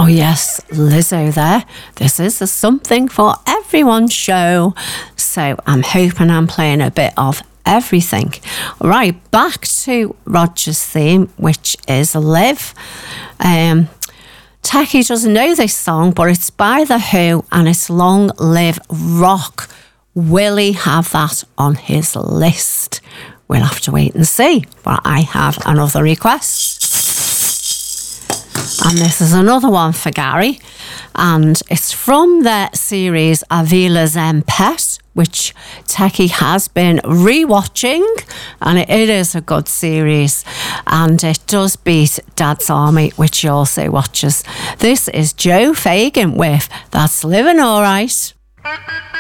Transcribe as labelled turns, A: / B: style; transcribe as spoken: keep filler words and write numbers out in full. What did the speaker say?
A: Oh yes, Lizzo there. This is a Something for Everyone show. So I'm hoping I'm playing a bit of everything. Right, back to Roger's theme, which is Live. Um, Techie doesn't know this song, but it's by The Who and it's Long Live Rock. Will he have that on his list? We'll have to wait and see. But I have another request. And this is another one for Gary. And it's from the series Avila Zen Pet, which Techie has been rewatching. And it, it is a good series. And it does beat Dad's Army, which he also watches. This is Joe Fagan with That's Living Alright.